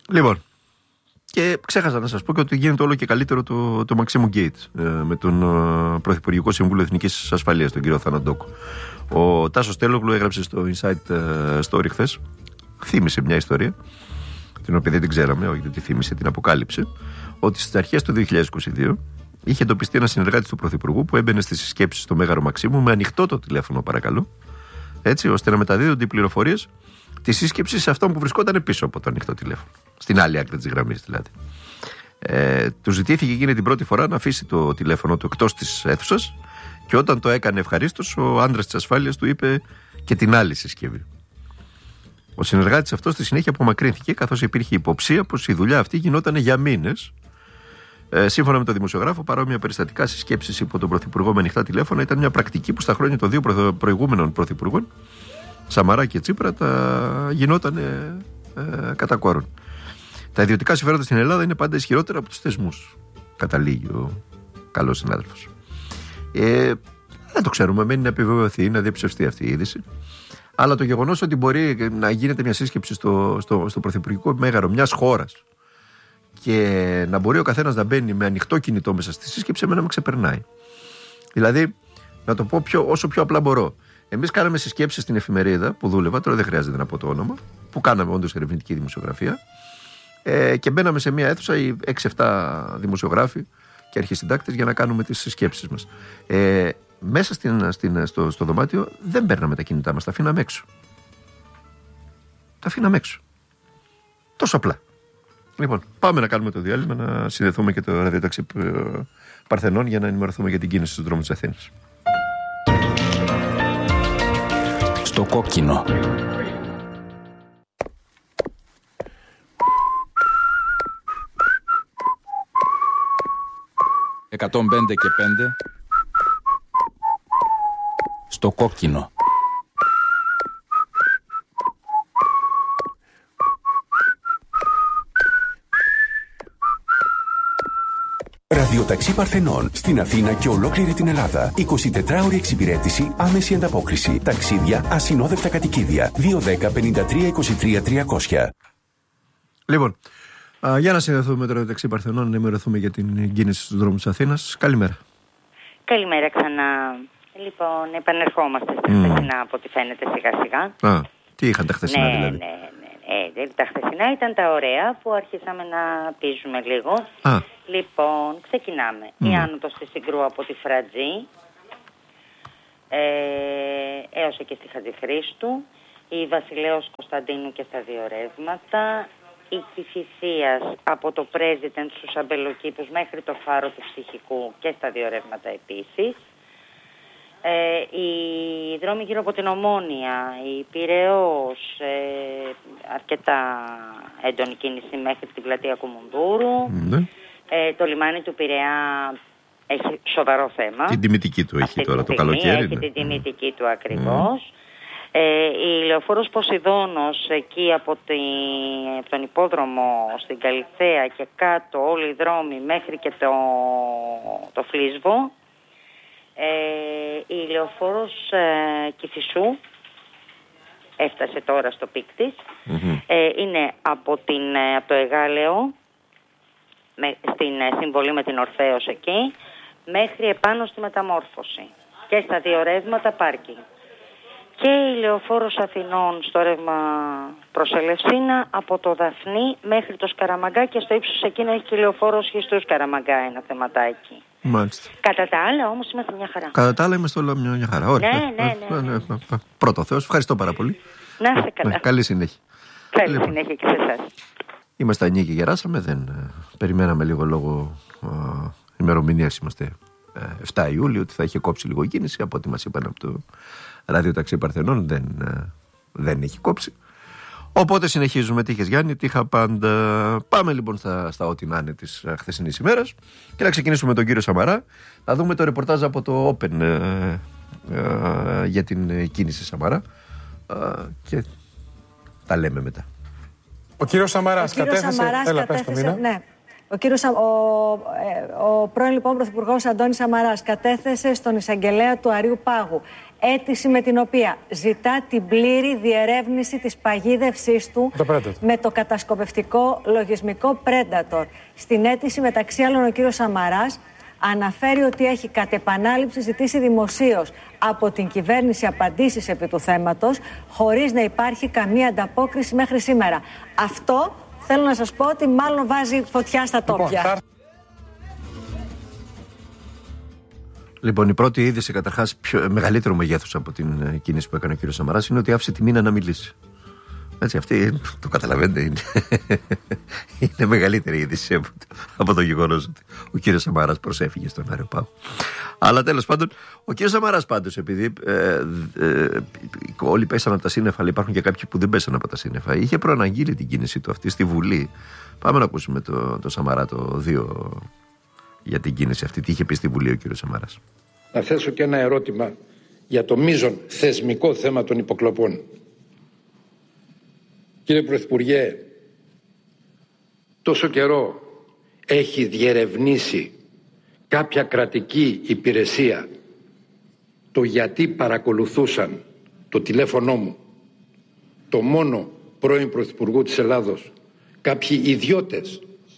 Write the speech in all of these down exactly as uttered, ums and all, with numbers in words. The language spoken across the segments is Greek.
Λοιπόν, και ξέχασα να σας πω και ότι γίνεται όλο και καλύτερο το, το Μαξίμου Γκέιτ ε, με τον ε, Πρωθυπουργικό Συμβούλιο Εθνικής Ασφαλείας, τον κύριο Θαναντόκο. Ο Τάσος Τελόγλου έγραψε στο Inside Story χθες, θύμισε μια ιστορία, την οποία δεν την ξέραμε, όχι δεν τη θύμισε, την αποκάλυψε, ότι στις αρχές του δύο χιλιάδες είκοσι δύο είχε εντοπιστεί ένα συνεργάτη του Πρωθυπουργού που έμπαινε στις συσκέψεις στο Μέγαρο Μαξίμου με ανοιχτό το τηλέφωνο, παρακαλώ, έτσι ώστε να μεταδίδονται οι πληροφορίες τη σύσκεψη σε αυτόν που βρισκόταν πίσω από το ανοιχτό τηλέφωνο. Στην άλλη άκρη της γραμμής δηλαδή. Ε, του ζητήθηκε εκείνη την πρώτη φορά να αφήσει το τηλέφωνο του εκτός της αίθουσας και όταν το έκανε ευχαρίστως, ο άντρας της ασφάλειας του είπε και την άλλη συσκευή. Ο συνεργάτης αυτός στη συνέχεια απομακρύνθηκε, καθώς υπήρχε υποψία πως η δουλειά αυτή γινόταν για μήνες. Ε, σύμφωνα με τον δημοσιογράφο, παρόμοια περιστατικά συσκέψεις υπό τον Πρωθυπουργό με ανοιχτά τηλέφωνα ήταν μια πρακτική που στα χρόνια των δύο προηγούμενων Πρωθυπουργών, Σαμαρά και Τσίπρα, τα γινόταν ε, ε, κατά κόρον. Τα ιδιωτικά συμφέροντα στην Ελλάδα είναι πάντα ισχυρότερα από τους θεσμούς, καταλήγει ο καλός συνάδελφος. Ε, δεν το ξέρουμε, μένει να επιβεβαιωθεί, να διαψευστεί αυτή η είδηση. Αλλά το γεγονός ότι μπορεί να γίνεται μια σύσκεψη στο, στο, στο πρωθυπουργικό μέγαρο μιας χώρας και να μπορεί ο καθένας να μπαίνει με ανοιχτό κινητό μέσα στη σύσκεψη, εμένα με ξεπερνάει. Δηλαδή, να το πω πιο, όσο πιο απλά μπορώ. Εμείς κάναμε συσκέψεις στην εφημερίδα που δούλευα, τώρα δεν χρειάζεται να πω το όνομα, που κάναμε όντως ερευνητική δημοσιογραφία, ε, και μπαίναμε σε μια αίθουσα οι έξι εφτά δημοσιογράφοι και αρχισυντάκτες για να κάνουμε τις συσκέψεις μας. Ε, μέσα στην, στην, στο, στο δωμάτιο δεν παίρναμε τα κινητά μας, τα αφήναμε έξω. Τα αφήναμε έξω. Τόσο απλά. Λοιπόν, πάμε να κάνουμε το διάλειμμα, να συνδεθούμε και το ραδιοταξί Παρθενών για να ενημερωθούμε για την κίνηση στους δρόμους της Αθήνας. Στο κόκκινο. εκατόν πέντε και πέντε. Στο κόκκινο. Ραδιοταξί Παρθενών στην Αθήνα και ολόκληρη την Ελλάδα. εικοσιτετράωρη εξυπηρέτηση, άμεση ανταπόκριση. Ταξίδια, ασυνόδευτα κατοικίδια. δύο δέκα πενήντα τρία είκοσι τρία τριακόσια. Λοιπόν, α, για να συνδεθούμε με το Ραδιοταξί Παρθενών, να ενημερωθούμε για την κίνηση στους δρόμους της Αθήνας. Καλημέρα. Καλημέρα ξανά. Λοιπόν, επανερχόμαστε στα mm. χθεσινά από ό,τι φαίνεται σιγά-σιγά. Α, τι είχαν τα χθεσινά, ναι, δηλαδή. Ναι, ναι. Ε, τα χθεσινά ήταν τα ωραία που αρχίσαμε να πίζουμε λίγο. Α. Λοιπόν, ξεκινάμε. Mm. Η άνοδος στη Συγκρού από τη Φρατζή ε, έως εκεί στη Χατζηχρήστου, η Βασιλέως Κωνσταντίνου και στα δύο ρεύματα, η Κηφισίας από το President στους Αμπελοκήπους μέχρι το Φάρο του Ψυχικού και στα δύο ρεύματα επίσης. Ε, οι δρόμοι γύρω από την Ομόνια, η Πειραιώς, ε, αρκετά έντονη κίνηση μέχρι την πλατεία Κουμουνδούρου. Mm-hmm. Ε, το λιμάνι του Πειραιά έχει σοβαρό θέμα. Την τιμητική του έχει αυτή τώρα το καλοκαίρι. Έχει ναι. την τιμητική mm. του ακριβώς. Mm. Ε, η λεωφόρος Ποσειδώνος εκεί από, τη, από τον υπόδρομο στην Καλυθέα και κάτω όλοι οι δρόμοι μέχρι και το, το Φλίσβο. Ε, η λεωφόρος ε, Κηφισού έφτασε τώρα στο πικ της. Mm-hmm. Ε, είναι από, την, από το Εγάλεο με, στην ε, συμβολή με την Ορφέως εκεί μέχρι επάνω στη Μεταμόρφωση και στα δύο ρεύματα πάρκινγκ. Και η λεωφόρος Αθηνών στο ρεύμα προς Ελευσίνα από το Δαφνί μέχρι το Σκαραμαγκά και στο ύψος εκείνο έχει και η λεωφόρος Χριστού Σκαραμαγκά ένα θεματάκι. Μάλιστα. Κατά τα άλλα όμως είμαστε μια χαρά. Κατά τα άλλα είμαστε όλα μια, μια χαρά. Ωραία. Ναι, ναι, ναι, ναι, ναι. Πρώτο Θεός, ευχαριστώ πάρα πολύ. Να είστε καλά. Ναι, καλή συνέχεια. Καλή λοιπόν. συνέχεια και σε εσάς. Είμαστε ανοί και γεράσαμε, δεν ε, περιμέναμε λίγο λόγω ε, ημερομηνίας, είμαστε ε, εφτά Ιούλιου, ότι θα είχε κόψει λίγο κίνηση. Από ό,τι μας είπαν από το Ραδιοταξί Παρθενών δεν, ε, δεν έχει κόψει. Οπότε συνεχίζουμε τύχες Γιάννη, τύχα πάντα. Πάμε λοιπόν στα, στα ό,τι να είναι της χθεσινής ημέρας και να ξεκινήσουμε με τον κύριο Σαμαρά. Να δούμε το ρεπορτάζ από το Open ε, ε, για την κίνηση Σαμαρά ε, και τα λέμε μετά. Ο κύριος Σαμαράς ο κύριος κατέθεσε... Σαμαράς Έλα, κατέθεσε... Ναι. Ο, κύριος, ο, ο πρώην λοιπόν Πρωθυπουργός Αντώνης Σαμαράς κατέθεσε στον εισαγγελέα του Αριού Πάγου αίτηση με την οποία ζητά την πλήρη διερεύνηση της παγίδευσής του το με το κατασκοπευτικό λογισμικό Predator. Στην αίτηση, μεταξύ άλλων, ο κύριος Σαμαράς αναφέρει ότι έχει κατ' επανάληψη ζητήσει δημοσίως από την κυβέρνηση απαντήσεις επί του θέματος, χωρίς να υπάρχει καμία ανταπόκριση μέχρι σήμερα. Αυτό θέλω να σας πω ότι μάλλον βάζει φωτιά στα τόπια. Λοιπόν, η πρώτη είδηση, καταρχάς, μεγαλύτερο μεγέθους από την κίνηση που έκανε ο κ. Σαμαράς, είναι ότι άφησε τη Μίνα να μιλήσει. Έτσι, αυτή το καταλαβαίνετε, είναι, είναι μεγαλύτερη είδηση από το, από το γεγονός ότι ο κύριος Σαμαράς προσέφυγε στον Άριο Πάγο. Αλλά τέλος πάντων, ο κύριος Σαμαράς πάντως, επειδή ε, ε, όλοι πέσαν από τα σύννεφα, αλλά υπάρχουν και κάποιοι που δεν πέσαν από τα σύννεφα, είχε προαναγγείλει την κίνηση του αυτή στη Βουλή. Πάμε να ακούσουμε το, το Σαμαρά το δύο για την κίνηση αυτή. Τι είχε πει στη Βουλή ο κύριος Σαμαράς. Να θέσω και ένα ερώτημα για το μείζον θεσμικό θέμα των υποκλοπών. Κύριε Πρωθυπουργέ, τόσο καιρό έχει διερευνήσει κάποια κρατική υπηρεσία το γιατί παρακολουθούσαν το τηλέφωνό μου το μόνο πρώην Πρωθυπουργού της Ελλάδος κάποιοι ιδιώτες,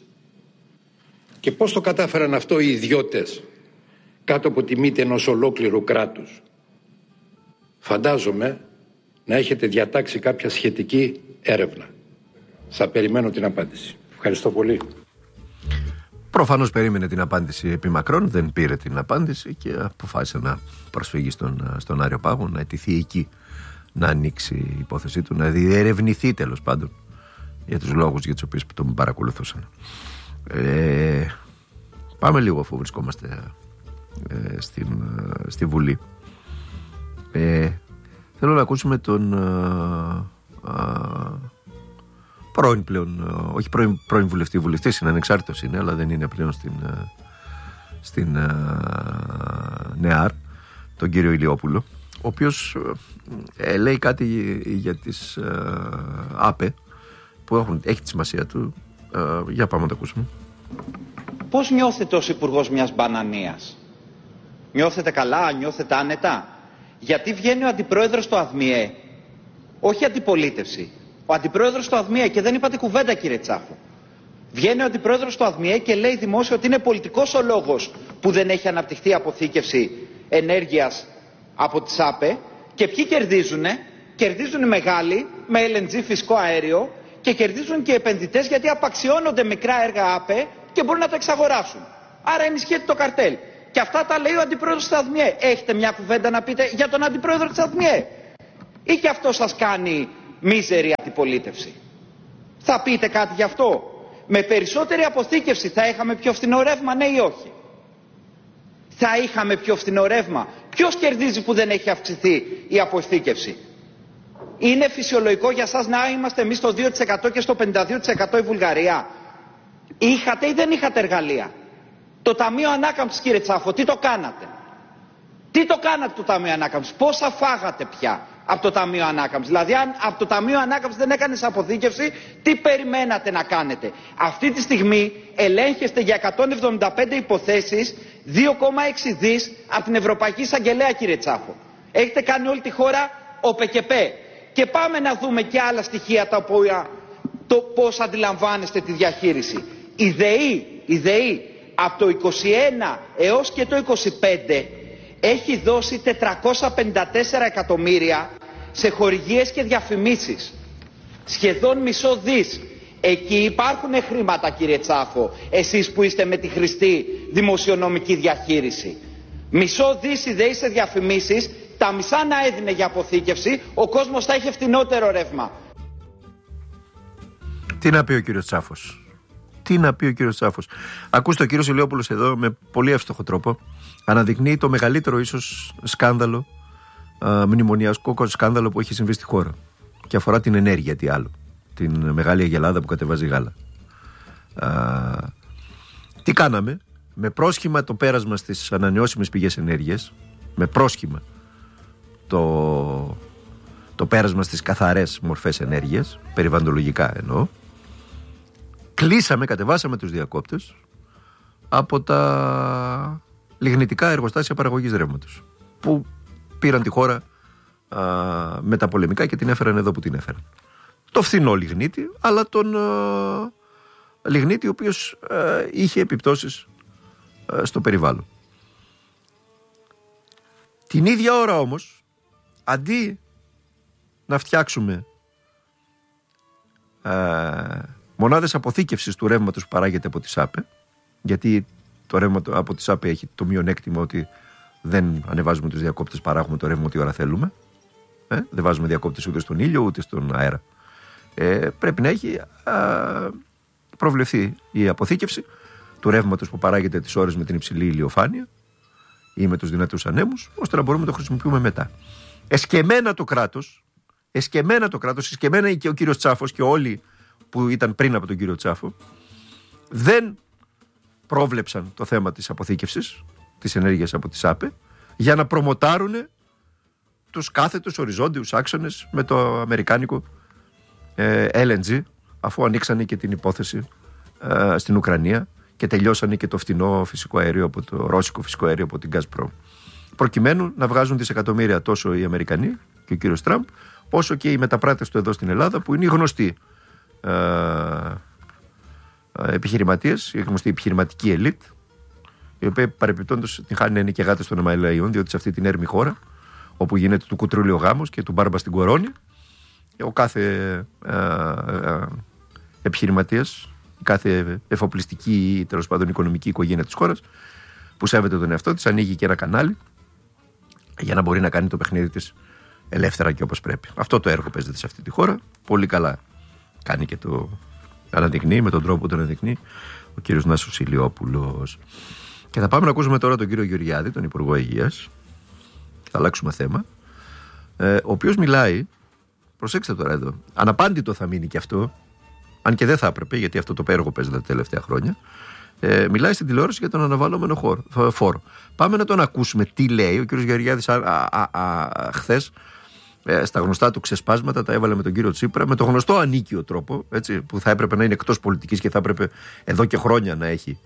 και πώς το κατάφεραν αυτό οι ιδιώτες κάτω από τη μύτη ενός ολόκληρου κράτους? Φαντάζομαι να έχετε διατάξει κάποια σχετική έρευνα. Θα περιμένω την απάντηση. Ευχαριστώ πολύ. Προφανώς περίμενε την απάντηση επί μακρόν, δεν πήρε την απάντηση και αποφάσισε να προσφύγει στον, στον Άριο Πάγο, να αιτηθεί εκεί να ανοίξει η υπόθεσή του, να διερευνηθεί τέλος πάντων για τους λόγους για τους οποίους τον παρακολουθούσαν. Ε, πάμε λίγο, αφού βρισκόμαστε ε, στην, ε, στη Βουλή. Ε, θέλω να ακούσουμε τον ε, ε, πρώην πλέον, όχι πρώην, πρώην βουλευτή, βουλευτής είναι, ανεξάρτητος είναι, αλλά δεν είναι πλέον στην, στην uh, ΝΕΑΡ, τον κύριο Ηλιόπουλο, ο οποίος ε, λέει κάτι για τις uh, ΑΠΕ που έχουν, έχει τη σημασία του. Uh, για πάμε να το ακούσουμε. Πώς νιώθετε ως υπουργός μιας μπανανίας? Νιώθετε καλά, νιώθετε άνετα? Γιατί βγαίνει ο αντιπρόεδρος του ΑΔΜΙΕ, όχι αντιπολίτευση, ο αντιπρόεδρος του ΑΔΜΙΕ, και δεν είπατε κουβέντα κύριε Τσάφο. Βγαίνει ο αντιπρόεδρος του ΑΔΜΙΕ και λέει δημόσια ότι είναι πολιτικός ο λόγος που δεν έχει αναπτυχθεί αποθήκευση ενέργειας από τις ΑΠΕ. Και ποιοι κερδίζουνε? Κερδίζουν οι μεγάλοι με ελ εν τζι φυσικό αέριο και κερδίζουν και οι επενδυτές, γιατί απαξιώνονται μικρά έργα ΑΠΕ και μπορούν να τα εξαγοράσουν. Άρα ενισχύεται το καρτέλ. Και αυτά τα λέει ο αντιπρόεδρος του ΑΔΜΙΕ. Έχετε μια κουβέντα να πείτε για τον αντιπρόεδρο της ΑΔΜΙΕ? Ή και αυτό σας κάνει μίζερη αντιπολίτευση? Θα πείτε κάτι γι' αυτό? Με περισσότερη αποθήκευση θα είχαμε πιο φθηνό ρεύμα, ναι ή όχι? Θα είχαμε πιο φθηνό ρεύμα. Ποιος κερδίζει που δεν έχει αυξηθεί η αποθήκευση? Είναι φυσιολογικό για σας να είμαστε εμείς στο δύο τοις εκατό και στο πενήντα δύο τοις εκατό η Βουλγαρία? Είχατε ή δεν είχατε εργαλεία? Το Ταμείο Ανάκαμψης, κύριε Τσάφο, τι το κάνατε? Τι το κάνατε το Ταμείο Ανάκαμψης? Πόσα φάγατε πια από το Ταμείο Ανάκαμψης? Δηλαδή, αν από το Ταμείο Ανάκαμψης δεν έκανες αποθήκευση, τι περιμένατε να κάνετε? Αυτή τη στιγμή ελέγχεστε για εκατόν εβδομήντα πέντε υποθέσεις, δύο κόμμα έξι δις από την Ευρωπαϊκή Εισαγγελέα, κύριε Τσάφο. Έχετε κάνει όλη τη χώρα ΟΠΕΚΕΠΕ. Και πάμε να δούμε και άλλα στοιχεία τα οποία το πώς αντιλαμβάνεστε τη διαχείριση. Η ΔΕΗ, η ΔΕΗ από το είκοσι ένα έως και το είκοσι πέντε έχει δώσει τετρακόσια πενήντα τέσσερα εκατομμύρια σε χορηγίες και διαφημίσεις. Σχεδόν μισό δις. Εκεί υπάρχουν χρήματα, κύριε Τσάφο, εσείς που είστε με τη χρηστή δημοσιονομική διαχείριση. Μισό δις η ΔΕΗ σε διαφημίσεις, τα μισά να έδινε για αποθήκευση, ο κόσμος θα είχε φτηνότερο ρεύμα. Τι να πει ο κύριος Τσάφος? Τι να πει ο κύριος Τσάφος? Ακούστε, ο κύριος Ηλιόπουλος εδώ με πολύ εύστοχο τρόπο αναδεικνύει το μεγαλύτερο ίσως σκάνδαλο, α, μνημονιακό σκάνδαλο που έχει συμβεί στη χώρα. Και αφορά την ενέργεια, τι άλλο. Την μεγάλη αγελάδα που κατεβάζει γάλα. Α, τι κάναμε? Με πρόσχημα το πέρασμα στις ανανεώσιμες πηγές ενέργειας, με πρόσχημα το, το πέρασμα στις καθαρές μορφές ενέργειας, περιβαλλοντολογικά εννοώ, κλείσαμε, κατεβάσαμε τους διακόπτες από τα λιγνητικά εργοστάσια παραγωγής ρεύματος που πήραν τη χώρα α, με τα πολεμικά και την έφεραν εδώ που την έφεραν. Το φθηνό λιγνίτη, αλλά τον α, λιγνίτη ο οποίος α, είχε επιπτώσεις α, στο περιβάλλον. Την ίδια ώρα όμως, αντί να φτιάξουμε α, μονάδες αποθήκευσης του ρεύματος που παράγεται από τη ΣΑΠΕ, γιατί το ρεύμα από τη ΣΑΠΕ έχει το μειονέκτημα ότι δεν ανεβάζουμε τους διακόπτες, παράγουμε το ρεύμα ό,τι ώρα θέλουμε. Ε? Δεν βάζουμε διακόπτες ούτε στον ήλιο ούτε στον αέρα. Ε, πρέπει να έχει α, προβλεφθεί η αποθήκευση του ρεύματος που παράγεται τις ώρες με την υψηλή ηλιοφάνεια ή με τους δυνατούς ανέμους, ώστε να μπορούμε να το χρησιμοποιούμε μετά. Εσκεμμένα το κράτος, εσκεμμένα το κράτος, εσκεμμένα και ο κύριος Τσάφος και όλοι που ήταν πριν από τον κύριο Τσάφο, δεν πρόβλεψαν το θέμα της αποθήκευσης της ενέργειας από τη ΣΑΠΕ για να προμοτάρουν τους κάθετους οριζόντιους άξονες με το αμερικάνικο ε, ελ εν τζι, αφού ανοίξανε και την υπόθεση ε, στην Ουκρανία και τελειώσανε και το φτηνό φυσικό αέριο από το ρώσικο φυσικό αέριο από την Gazprom, προκειμένου να βγάζουν δισεκατομμύρια τόσο οι Αμερικανοί και ο κύριος Τραμπ, όσο και οι μεταπράτες του εδώ στην Ελλάδα, που είναι οι γνωστοί ε, επιχειρηματίες, η γνωστή επιχειρηματική ελίτ, η οποία παρεπιπτόντως την χάνει να είναι και γάτες των Αμαλαίων, διότι σε αυτή την έρμη χώρα, όπου γίνεται του κουτρούλιο γάμος και του μπάρμπα στην κορώνη, ο κάθε ε, ε, επιχειρηματίας, κάθε εφοπλιστική ή τέλος πάντων οικονομική οικογένεια της χώρας που σέβεται τον εαυτό της, ανοίγει και ένα κανάλι για να μπορεί να κάνει το παιχνίδι της ελεύθερα και όπως πρέπει. Αυτό το έργο παίζεται σε αυτή τη χώρα. Πολύ καλά κάνει και το αναδεικνύει, με τον τρόπο που τον αναδεικνύει ο κύριος Νάσος Ηλιόπουλος. Και θα πάμε να ακούσουμε τώρα τον κύριο Γεωργιάδη, τον Υπουργό Υγείας. Θα αλλάξουμε θέμα. Ε, ο οποίος μιλάει, προσέξτε τώρα εδώ, αναπάντητο θα μείνει και αυτό, αν και δεν θα έπρεπε, γιατί αυτό το έργο παίζεται τα τελευταία χρόνια. Ε, μιλάει στην τηλεόραση για τον αναβαλλόμενο χώρο, φόρο. Πάμε να τον ακούσουμε τι λέει. Ο κύριος Γεωργιάδης χθες ε, στα γνωστά του ξεσπάσματα τα έβαλε με τον κύριο Τσίπρα, με το γνωστό ανίκιο τρόπο, έτσι, που θα έπρεπε να είναι εκτός πολιτικής και θα έπρεπε εδώ και χρόνια να έχει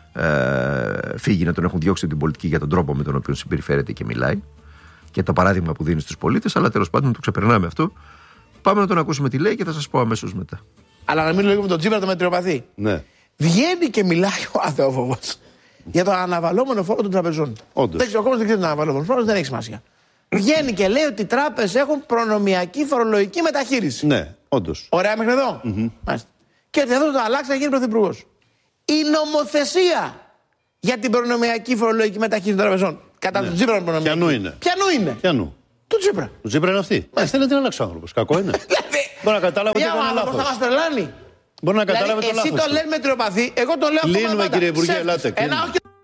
ε, φύγει, να τον έχουν διώξει την πολιτική για τον τρόπο με τον οποίο συμπεριφέρεται και μιλάει και το παράδειγμα που δίνει στους πολίτες, αλλά τέλος πάντων το ξεπερνάμε αυτό. Πάμε να τον ακούσουμε τι λέει και θα σας πω αμέσως μετά. Αλλά να μην λίγο με τον Τσίπρα το μετριοπαθή. Ναι. Βγαίνει και μιλάει ο αθεόφοβος για τον αναβαλλόμενο φόρο των τραπεζών. Όντως. Δεν ξέρω, ο κόσμος δεν ξέρει τον αναβαλλόμενο φόρο, δεν έχει σημασία. Βγαίνει και λέει ότι οι τράπεζες έχουν προνομιακή φορολογική μεταχείριση. Ναι, όντως. Ωραία μέχρι εδώ. Mm-hmm. Μάλιστα. Και ότι αυτό το αλλάξει να γίνει πρωθυπουργός. Η νομοθεσία για την προνομιακή φορολογική μεταχείριση των τραπεζών. Κατά ναι. τον Τσίπρα προνομιακή. Ποιανού είναι. Ποιανού είναι. Ποιανού. Του Τσίπρα. Του Τσίπρα είναι αυτή. Μα θέλει να την αλλάξει ο άνθρωπος. Κακό είναι. Μπορεί να καταλάβει ότι έκανε λάθος. Θα μας τρελάνει. Μπορεί να καταλάβει δηλαδή, το λάθος. Εσύ το λες μετριοπαθή, εγώ το λέω αυτό. Λύνουμε, κύριε Υπουργέ, ελάτε. Ένα...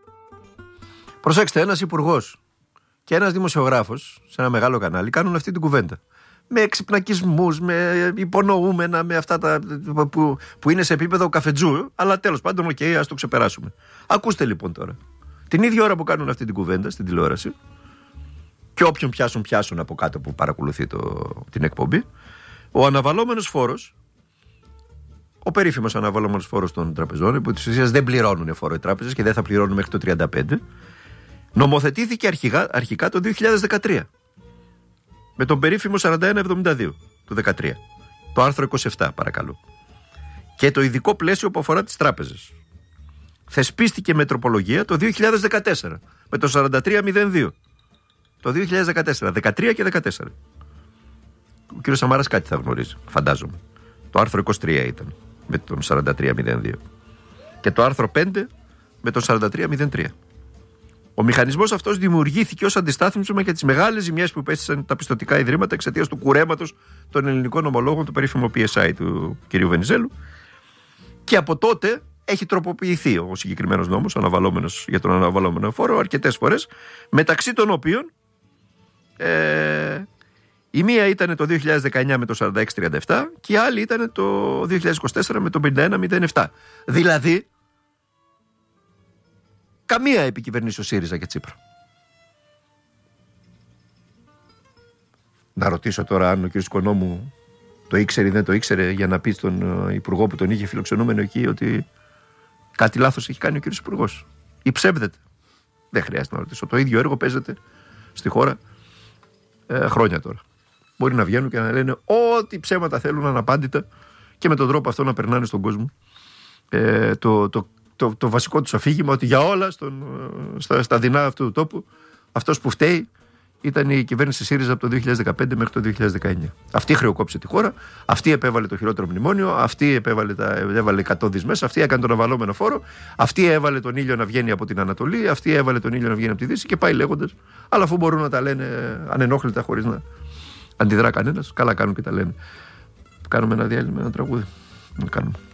Προσέξτε, ένας υπουργός και ένας δημοσιογράφος σε ένα μεγάλο κανάλι κάνουν αυτή την κουβέντα. Με εξυπνακισμούς, με υπονοούμενα, με αυτά τα που, που είναι σε επίπεδο καφετζού, αλλά τέλος πάντων, οκ, okay, ας το ξεπεράσουμε. Ακούστε λοιπόν τώρα. Την ίδια ώρα που κάνουν αυτή την κουβέντα στην τηλεόραση, και όποιον πιάσουν, πιάσουν από κάτω που παρακολουθεί το, την εκπομπή, ο αναβαλλόμενος φόρος, ο περίφημος αναβαλλόμενος φόρος των τραπεζών, που της ουσίας δεν πληρώνουν φόρο οι τράπεζες και δεν θα πληρώνουν μέχρι το τριάντα πέντε, νομοθετήθηκε αρχικά, αρχικά το δύο χιλιάδες δεκατρία με τον περίφημο σαράντα ένα εβδομήντα δύο του δεκατρία, το άρθρο είκοσι επτά παρακαλώ, και το ειδικό πλαίσιο που αφορά τις τράπεζες. Θεσπίστηκε με τροπολογία το δύο χιλιάδες δεκατέσσερα με το σαράντα τρία μηδέν δύο. Το δύο χιλιάδες δεκατέσσερα, δεκατρία και δεκατέσσερα. Ο κύριος Σαμάρας κάτι θα γνωρίζει, φαντάζομαι. Το άρθρο είκοσι τρία ήταν με τον σαράντα τρία μηδέν δύο και το άρθρο πέντε με τον σαράντα τρία μηδέν τρία. Ο μηχανισμός αυτός δημιουργήθηκε ως αντιστάθμισμα για τις μεγάλες ζημιές που υπέστησαν τα πιστωτικά ιδρύματα εξαιτίας του κουρέματος των ελληνικών ομολόγων, του περίφημου πι ες άι του κ. Βενιζέλου, και από τότε έχει τροποποιηθεί ο συγκεκριμένος νόμος, ο αναβαλλόμενος, για τον αναβαλλόμενο φόρο αρκετές φορές, μεταξύ των οποίων ε, η μία ήταν το δύο χιλιάδες δεκαεννιά με το σαράντα έξι τριάντα επτά και η άλλη ήταν το δύο χιλιάδες είκοσι τέσσερα με το πενήντα ένα μηδέν επτά. Δηλαδή, καμία επικυβερνήσει ο ΣΥΡΙΖΑ και Τσίπρα. Να ρωτήσω τώρα αν ο κ. Οικονόμου το ήξερε ή δεν το ήξερε, για να πει στον υπουργό που τον είχε φιλοξενούμενο εκεί ότι κάτι λάθος έχει κάνει ο κύριος υπουργός. Ή ψεύδεται. Δεν χρειάζεται να ρωτήσω. Το ίδιο έργο παίζεται στη χώρα ε, χρόνια τώρα. Μπορεί να βγαίνουν και να λένε ό,τι ψέματα θέλουν αναπάντητα και με τον τρόπο αυτό να περνάνε στον κόσμο ε, το, το, το, το βασικό τους αφήγημα ότι για όλα στον, στα, στα δεινά αυτού του τόπου αυτός που φταίει ήταν η κυβέρνηση ΣΥΡΙΖΑ από το δύο χιλιάδες δεκαπέντε μέχρι το δύο χιλιάδες δεκαεννιά. Αυτή χρεοκόπησε τη χώρα, αυτή επέβαλε το χειρότερο μνημόνιο, αυτή επέβαλε, τα, έβαλε εκατό δις μέσα, αυτή έκανε τον αβαλόμενο φόρο, αυτή έβαλε τον ήλιο να βγαίνει από την Ανατολή, αυτή έβαλε τον ήλιο να βγαίνει από τη Δύση και πάει λέγοντας. Αλλά αφού μπορούν να τα λένε ανενόχλητα χωρίς να αντιδρά κανένας, καλά κάνουν και τα λένε. Κάνουμε ένα διάλειμμα, ένα τραγούδι. Να κάνουμε.